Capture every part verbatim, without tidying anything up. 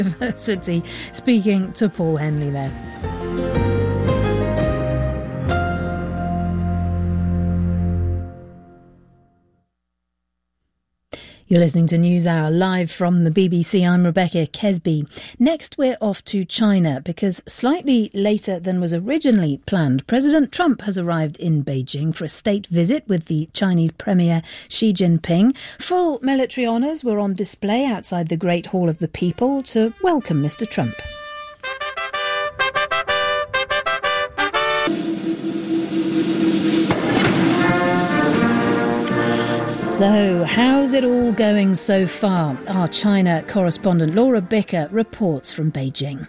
University, speaking to Paul Henley there. You're listening to NewsHour live from the B B C. I'm Rebecca Kesby. Next, we're off to China because slightly later than was originally planned, President Trump has arrived in Beijing for a state visit with the Chinese Premier Xi Jinping. Full military honours were on display outside the Great Hall of the People to welcome Mister Trump. So, how's it all going so far? Our China correspondent Laura Bicker reports from Beijing.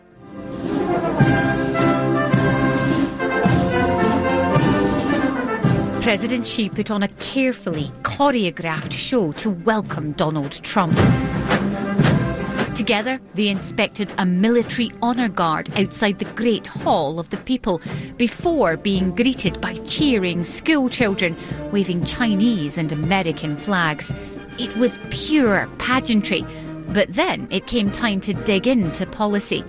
President Xi put on a carefully choreographed show to welcome Donald Trump. Together, they inspected a military honour guard outside the Great Hall of the People before being greeted by cheering school children waving Chinese and American flags. It was pure pageantry, but then it came time to dig into policy.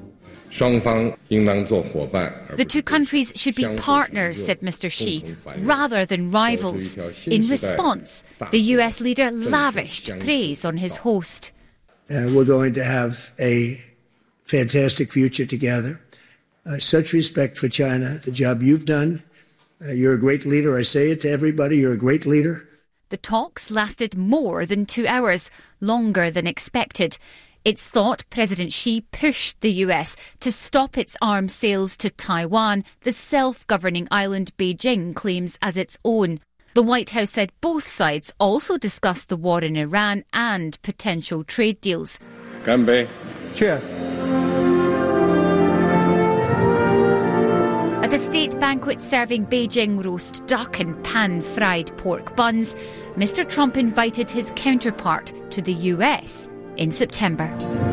The two countries should be partners, said Mister Xi, rather than rivals. In response, the U S leader lavished praise on his host. Uh, we're going to have a fantastic future together. Uh, such respect for China, the job you've done. Uh, you're a great leader. I say it to everybody. You're a great leader. The talks lasted more than two hours, longer than expected. It's thought President Xi pushed the U S to stop its arms sales to Taiwan, the self-governing island Beijing claims as its own. The White House said both sides also discussed the war in Iran and potential trade deals. Ganbei. Cheers. At a state banquet serving Beijing roast duck and pan-fried pork buns, Mister Trump invited his counterpart to the U S in September.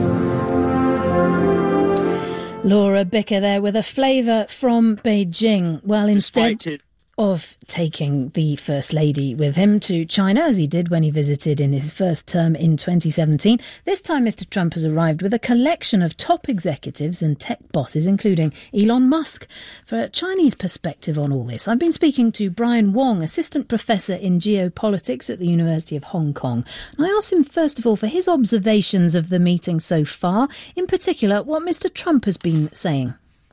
Laura Bicker there with a flavour from Beijing. Well, instead Despite of taking the First Lady with him to China, as he did when he visited in his first term in twenty seventeen. This time Mister Trump has arrived with a collection of top executives and tech bosses, including Elon Musk. For a Chinese perspective on all this, I've been speaking to Brian Wong, Assistant Professor in Geopolitics at the University of Hong Kong. And I asked him, first of all, for his observations of the meeting so far, in particular, what Mister Trump has been saying.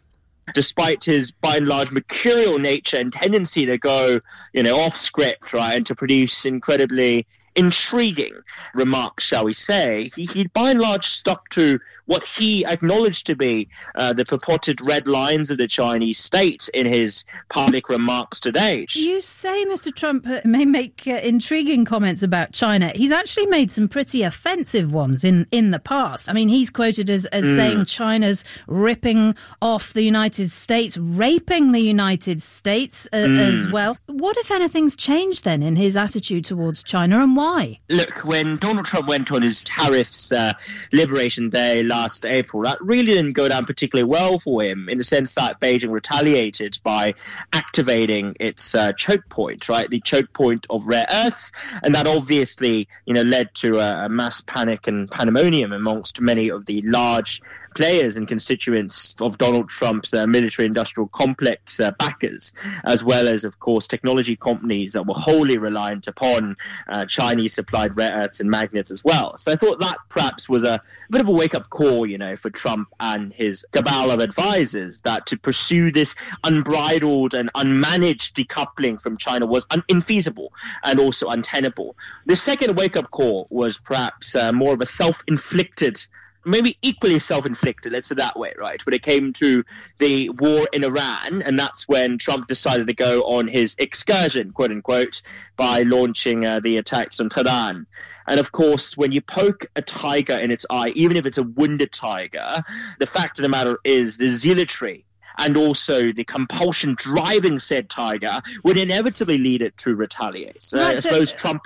Despite his, by and large, mercurial nature and tendency to go, you know, off script, right, and to produce incredibly intriguing remarks, shall we say, he, he by and large stuck to what he acknowledged to be uh, the purported red lines of the Chinese state in his public remarks to date. You say Mister Trump may make uh, intriguing comments about China. He's actually made some pretty offensive ones in, in the past. I mean, he's quoted as, as mm. saying China's ripping off the United States, raping the United States uh, mm. as well. What, if anything's changed then in his attitude towards China, and why? Look, when Donald Trump went on his tariffs uh, liberation day last April, that really didn't go down particularly well for him, in the sense that Beijing retaliated by activating its uh, choke point, right, the choke point of rare earths, and that obviously, you know, led to a, a mass panic and pandemonium amongst many of the large players and constituents of Donald Trump's uh, military-industrial complex uh, backers, as well as, of course, technology companies that were wholly reliant upon uh, Chinese-supplied rare earths and magnets as well. So I thought that perhaps was a bit of a wake-up call, you know, for Trump and his cabal of advisors, that to pursue this unbridled and unmanaged decoupling from China was un- infeasible and also untenable. The second wake-up call was perhaps uh, more of a self-inflicted, maybe equally self-inflicted, let's put it that way, right, when it came to the war in Iran, and that's when Trump decided to go on his excursion, quote-unquote, by launching uh, the attacks on Tehran. And of course, when you poke a tiger in its eye, even if it's a wounded tiger, the fact of the matter is the zealotry and also the compulsion driving said tiger would inevitably lead it to retaliate. So right, I so, suppose Trump was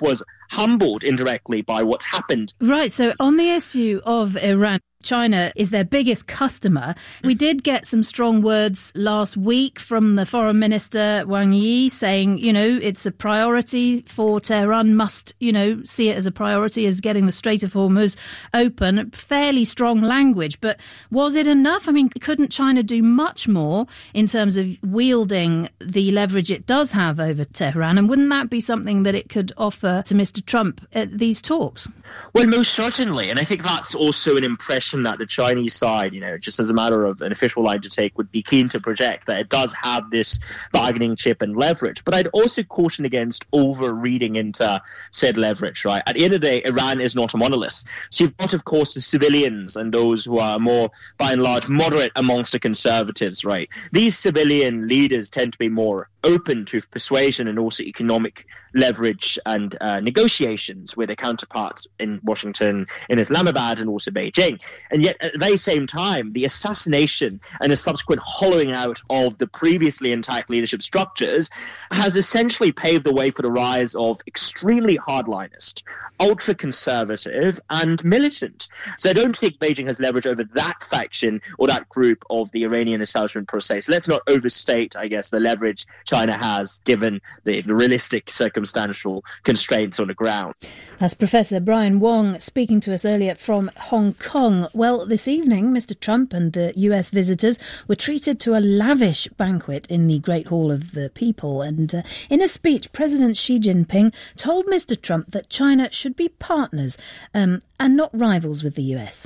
humbled indirectly by what's happened. Right. So on the issue of Iran, China is their biggest customer. We did get some strong words last week from the Foreign Minister Wang Yi saying, you know, it's a priority for Tehran, must, you know, see it as a priority as getting the Strait of Hormuz open. Fairly strong language, but was it enough? I mean, couldn't China do much more in terms of wielding the leverage it does have over Tehran? And wouldn't that be something that it could offer to Mister Trump at these talks? Well, most certainly. And I think that's also an impression that the Chinese side, you know, just as a matter of an official line to take, would be keen to project, that it does have this bargaining chip and leverage. But I'd also caution against over-reading into said leverage, right? At the end of the day, Iran is not a monolith. So you've got, of course, the civilians and those who are more, by and large, moderate amongst the conservatives, right? These civilian leaders tend to be more open to persuasion and also economic leverage and uh, negotiations with their counterparts in Washington, in Islamabad, and also Beijing. And yet, at the very same time, the assassination and the subsequent hollowing out of the previously intact leadership structures has essentially paved the way for the rise of extremely hardlinist, ultra-conservative, and militant. So I don't think Beijing has leverage over that faction or that group of the Iranian establishment per se. So let's not overstate, I guess, the leverage China has given the, the realistic circumstantial constraints on the ground. That's Professor Brian Wong speaking to us earlier from Hong Kong. Well, this evening, Mister Trump and the U S visitors were treated to a lavish banquet in the Great Hall of the People. And uh, in a speech, President Xi Jinping told Mister Trump that China should be partners um, and not rivals with the U S.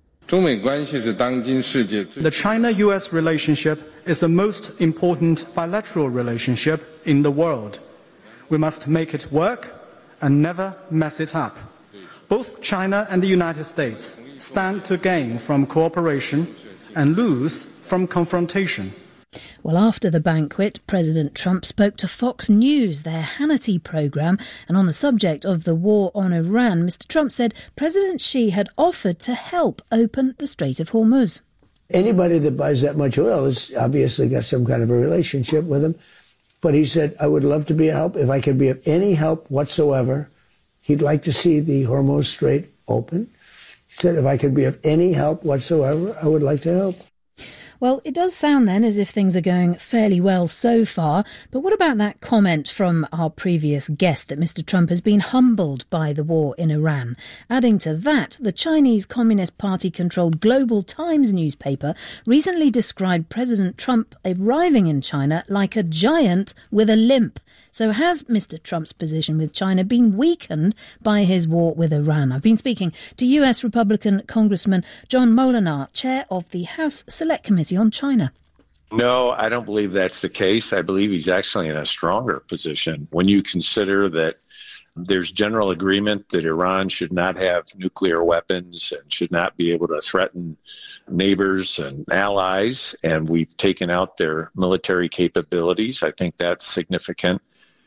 The China-U S relationship is the most important bilateral relationship in the world. We must make it work and never mess it up. Both China and the United States stand to gain from cooperation and lose from confrontation. Well, after the banquet, President Trump spoke to Fox News, their Hannity programme, and on the subject of the war on Iran, Mister Trump said President Xi had offered to help open the Strait of Hormuz. Anybody that buys that much oil has obviously got some kind of a relationship with him. But he said, I would love to be a help. If I could be of any help whatsoever, he'd like to see the Hormuz Strait open. He said, if I could be of any help whatsoever, I would like to help. Well, it does sound then as if things are going fairly well so far. But what about that comment from our previous guest that Mister Trump has been humbled by the war in Iran? Adding to that, the Chinese Communist Party-controlled Global Times newspaper recently described President Trump arriving in China like a giant with a limp. So has Mister Trump's position with China been weakened by his war with Iran? I've been speaking to U S Republican Congressman John Molinar, chair of the House Select Committee on China. No, I don't believe that's the case. I believe he's actually in a stronger position when you consider that there's general agreement that Iran should not have nuclear weapons and should not be able to threaten neighbors and allies, and we've taken out their military capabilities. I think that's significant.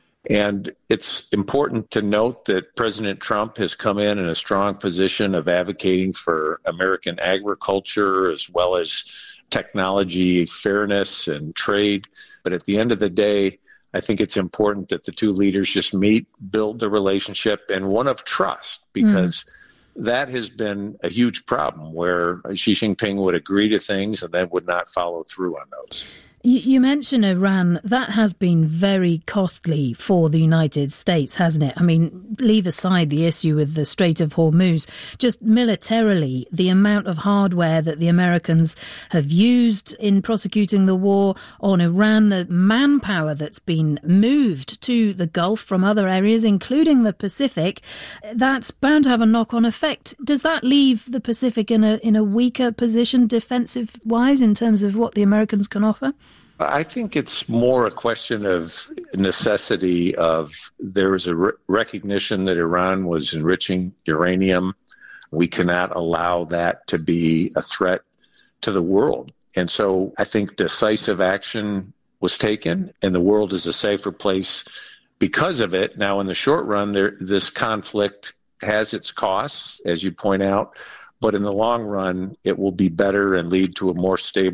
And it's important to note that President Trump has come in in a strong position of advocating for American agriculture as well as technology, fairness, and trade. But at the end of the day, I think it's important that the two leaders just meet, build the relationship, and one of trust, because mm. that has been a huge problem where Xi Jinping would agree to things and then would not follow through on those. You mention Iran. That has been very costly for the United States, hasn't it? I mean, leave aside the issue with the Strait of Hormuz. Just militarily, the amount of hardware that the Americans have used in prosecuting the war on Iran, the manpower that's been moved to the Gulf from other areas, including the Pacific, that's bound to have a knock-on effect. Does that leave the Pacific in a in a weaker position defensive-wise in terms of what the Americans can offer? I think it's more a question of necessity of there is a re- recognition that Iran was enriching uranium. We cannot allow that to be a threat to the world. And so I think decisive action was taken, and the world is a safer place because of it. Now, in the short run, there, this conflict has its costs, as you point out, but in the long run, it will be better and lead to a more stable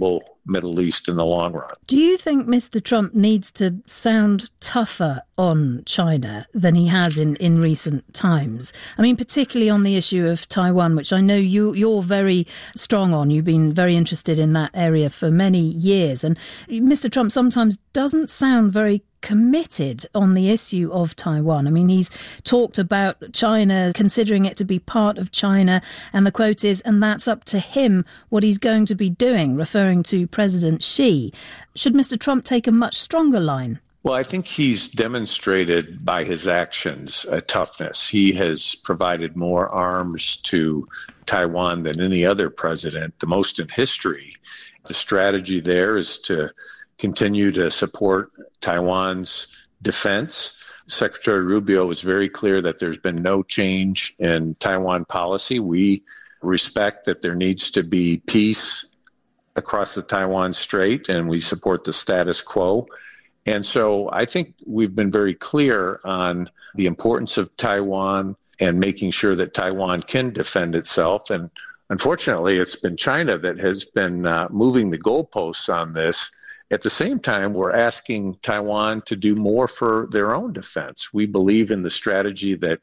Middle East in the long run. Do you think Mister Trump needs to sound tougher on China than he has in, in recent times? I mean, particularly on the issue of Taiwan, which I know you, you're very strong on. You've been very interested in that area for many years. And Mister Trump sometimes doesn't sound very committed on the issue of Taiwan. I mean, he's talked about China, considering it to be part of China, and the quote is, and that's up to him what he's going to be doing, referring to President Xi. Should Mister Trump take a much stronger line? Well, I think he's demonstrated by his actions a toughness. He has provided more arms to Taiwan than any other president, the most in history. The strategy there is to continue to support Taiwan's defense. Secretary Rubio was very clear that there's been no change in Taiwan policy. We respect that there needs to be peace across the Taiwan Strait, and we support the status quo. And so I think we've been very clear on the importance of Taiwan and making sure that Taiwan can defend itself. And unfortunately, it's been China that has been uh, moving the goalposts on this. At the same time, we're asking Taiwan to do more for their own defense. We believe in the strategy that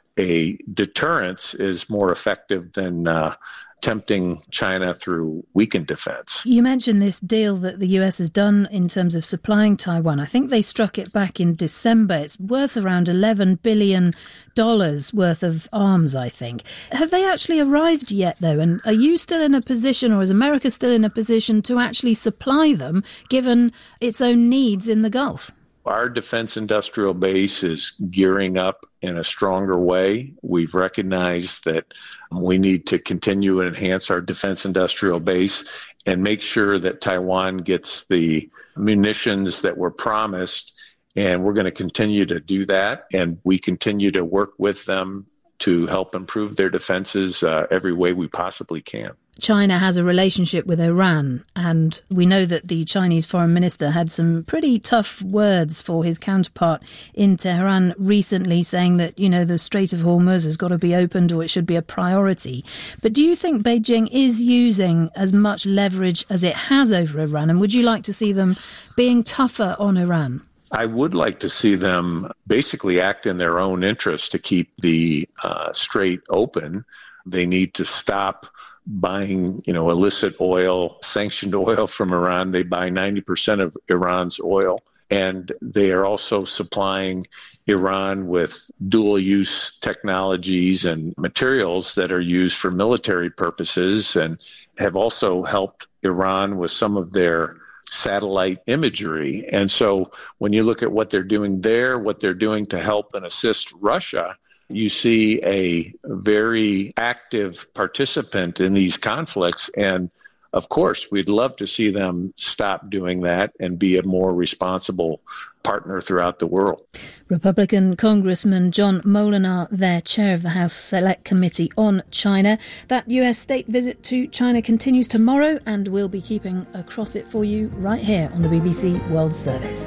a deterrence is more effective than uh, tempting China through weakened defense. You mentioned this deal that the U S has done in terms of supplying Taiwan. I think they struck it back in December. It's worth around eleven billion dollars worth of arms, I think. Have they actually arrived yet, though? And are you still in a position, or is America still in a position to actually supply them, given its own needs in the Gulf? Our defense industrial base is gearing up in a stronger way. We've recognized that we need to continue and enhance our defense industrial base and make sure that Taiwan gets the munitions that were promised. And we're going to continue to do that. And we continue to work with them to help improve their defenses uh, every way we possibly can. China has a relationship with Iran, and we know that the Chinese foreign minister had some pretty tough words for his counterpart in Tehran recently, saying that, you know, the Strait of Hormuz has got to be opened, or it should be a priority. But do you think Beijing is using as much leverage as it has over Iran, and would you like to see them being tougher on Iran? I would like to see them basically act in their own interest to keep the uh, strait open. They need to stop buying, you know, illicit oil, sanctioned oil from Iran. They buy ninety percent of Iran's oil. And they are also supplying Iran with dual-use technologies and materials that are used for military purposes, and have also helped Iran with some of their satellite imagery. And so when you look at what they're doing there, what they're doing to help and assist Russia, you see a very active participant in these conflicts. And of course, we'd love to see them stop doing that and be a more responsible partner throughout the world. Republican Congressman John Molinar, there, chair of the House Select Committee on China. That U S state visit to China continues tomorrow, and we'll be keeping across it for you right here on the B B C World Service.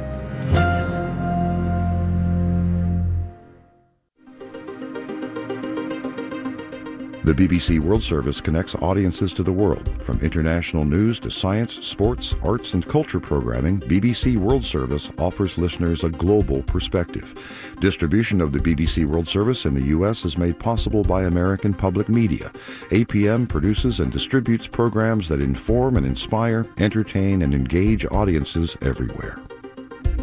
The B B C World Service connects audiences to the world. From international news to science, sports, arts, and culture programming, B B C World Service offers listeners a global perspective. Distribution of the B B C World Service in the U S is made possible by American Public Media. A P M produces and distributes programs that inform and inspire, entertain, and engage audiences everywhere.